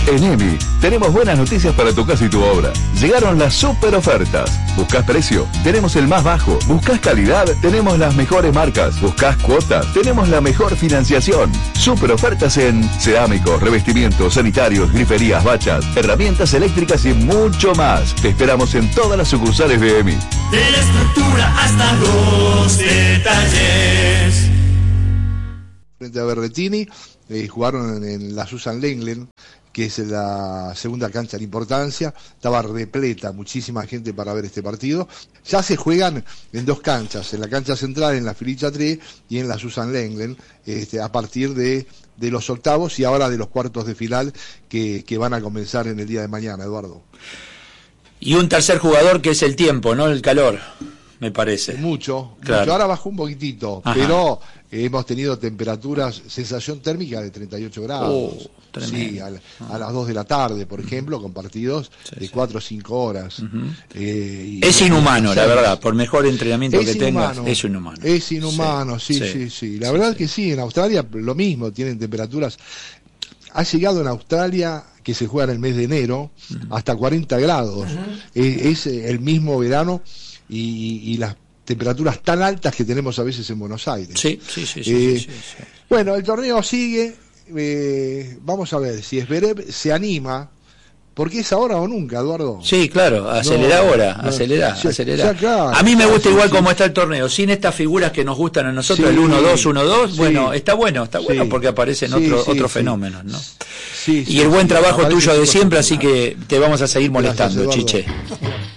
En EMI tenemos buenas noticias para tu casa y tu obra. Llegaron las super ofertas. ¿Buscás precio? Tenemos el más bajo. ¿Buscás calidad? Tenemos las mejores marcas. ¿Buscás cuotas? Tenemos la mejor financiación. Super ofertas en cerámicos, revestimientos, sanitarios, griferías, bachas, herramientas eléctricas y mucho más. Te esperamos en todas las sucursales de EMI. De la estructura hasta los detalles. Frente a Berretini, jugaron en la Susan Lenglen, que es la segunda cancha de importancia. Estaba repleta, muchísima gente para ver este partido. Ya se juegan en dos canchas, en la cancha central, en la Felicia 3 y en la Susan Lenglen, a partir de los octavos y ahora de los cuartos de final que van a comenzar en el día de mañana, Eduardo. Y un tercer jugador que es el tiempo, ¿no? El calor, me parece. Mucho. Claro. Ahora bajó un poquitito, Ajá. pero hemos tenido temperaturas, sensación térmica de 38 grados. Sí, a las 2 de la tarde, por ejemplo, con partidos de 4 o 5 horas. Es inhumano, la verdad, por mejor entrenamiento que tengas, es inhumano. Es inhumano, sí. La verdad que sí, en Australia lo mismo, tienen temperaturas. Ha llegado en Australia, que se juega en el mes de enero, hasta 40 grados. Es el mismo verano y las temperaturas tan altas que tenemos a veces en Buenos Aires. Sí. Bueno, el torneo sigue. Vamos a ver si Zverev se anima, porque es ahora o nunca, Eduardo. Sí, claro, acelera acelera. Claro, a mí me gusta igual como está el torneo, sin estas figuras que nos gustan a nosotros, el 1-2, bueno, está bueno porque aparecen otros fenómenos, ¿no? Y el buen trabajo tuyo de siempre, así que te vamos a seguir molestando, Chiche.